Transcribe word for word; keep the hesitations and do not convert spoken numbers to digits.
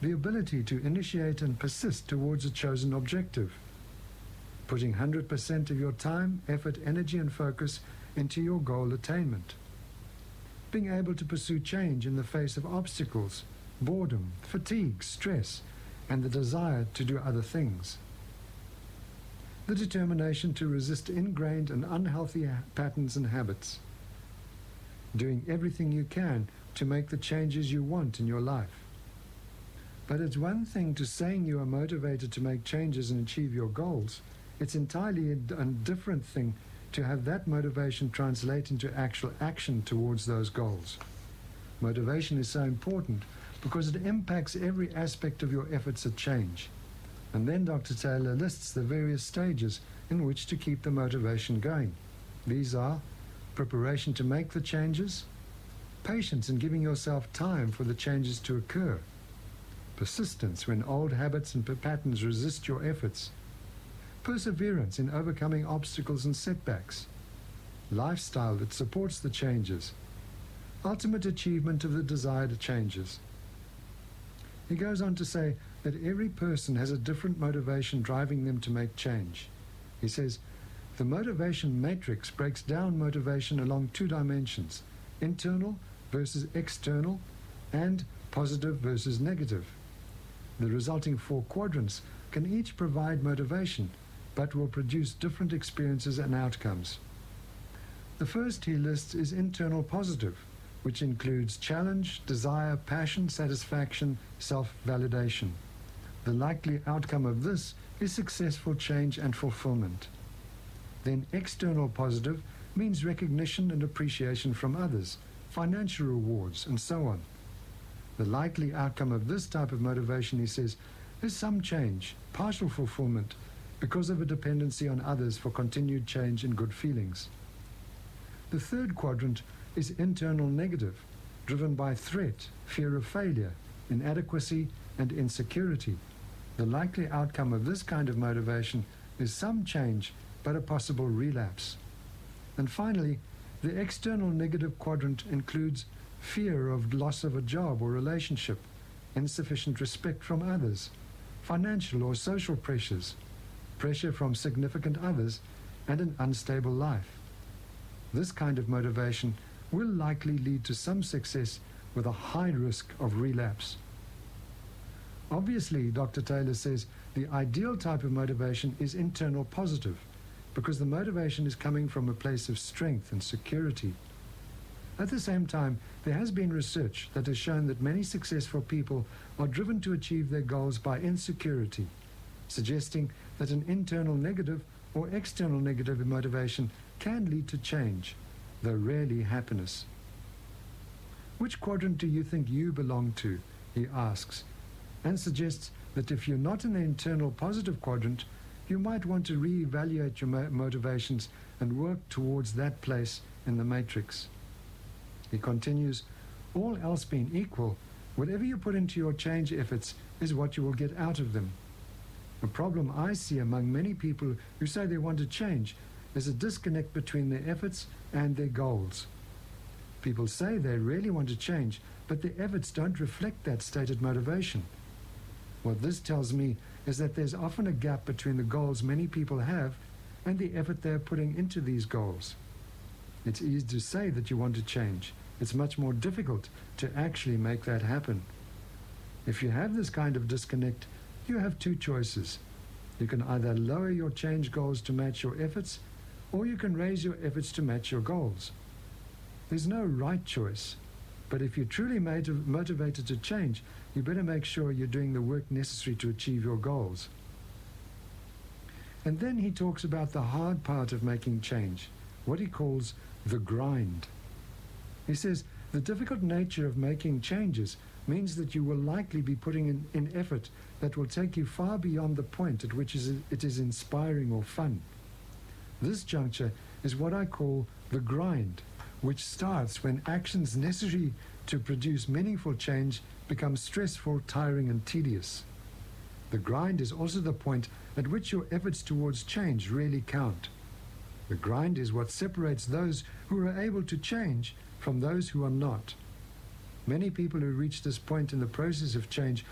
the ability to initiate and persist towards a chosen objective, putting one hundred percent of your time, effort, energy and focus into your goal attainment, being able to pursue change in the face of obstacles, boredom, fatigue, stress, and the desire to do other things. The determination to resist ingrained and unhealthy patterns and habits, doing everything you can to make the changes you want in your life. But it's one thing to saying you are motivated to make changes and achieve your goals. It's entirely a different thing to have that motivation translate into actual action towards those goals. Motivation is so important because it impacts every aspect of your efforts at change. And then Doctor Taylor lists the various stages in which to keep the motivation going. These are preparation to make the changes, patience in giving yourself time for the changes to occur, persistence when old habits and patterns resist your efforts, perseverance in overcoming obstacles and setbacks, lifestyle that supports the changes, ultimate achievement of the desired changes. He goes on to say that every person has a different motivation driving them to make change. He says, the motivation matrix breaks down motivation along two dimensions, internal versus external and positive versus negative. The resulting four quadrants can each provide motivation, but will produce different experiences and outcomes. The first he lists is internal positive, which includes challenge, desire, passion, satisfaction, self-validation. The likely outcome of this is successful change and fulfillment. Then external positive means recognition and appreciation from others, financial rewards, and so on. The likely outcome of this type of motivation, he says, is some change, partial fulfillment, because of a dependency on others for continued change and good feelings. The third quadrant is internal negative, driven by threat, fear of failure, inadequacy, and insecurity. The likely outcome of this kind of motivation is some change, but a possible relapse. And finally, the external negative quadrant includes fear of loss of a job or relationship, insufficient respect from others, financial or social pressures, pressure from significant others, and an unstable life. This kind of motivation will likely lead to some success with a high risk of relapse. Obviously, Doctor Taylor says the ideal type of motivation is internal positive, because the motivation is coming from a place of strength and security. At the same time, there has been research that has shown that many successful people are driven to achieve their goals by insecurity, suggesting that an internal negative or external negative motivation can lead to change, though rarely happiness. Which quadrant do you think you belong to? He asks, and suggests that if you're not in the internal positive quadrant, you might want to reevaluate your mo- motivations and work towards that place in the matrix. He continues, all else being equal, whatever you put into your change efforts is what you will get out of them. A problem I see among many people who say they want to change is a disconnect between their efforts and their goals. People say they really want to change, but their efforts don't reflect that stated motivation. What this tells me is that there's often a gap between the goals many people have and the effort they're putting into these goals. It's easy to say that you want to change. It's much more difficult to actually make that happen. If you have this kind of disconnect, you have two choices. You can either lower your change goals to match your efforts, or you can raise your efforts to match your goals. There's no right choice. But if you're truly motiv- motivated to change, you better make sure you're doing the work necessary to achieve your goals. And then he talks about the hard part of making change, what he calls the grind. He says the difficult nature of making changes means that you will likely be putting in, in effort that will take you far beyond the point at which is, it is inspiring or fun. This juncture is what I call the grind, which starts when actions necessary to produce meaningful change become stressful, tiring, and tedious. The grind is also the point at which your efforts towards change really count. The grind is what separates those who are able to change from those who are not. Many people who reach this point in the process of change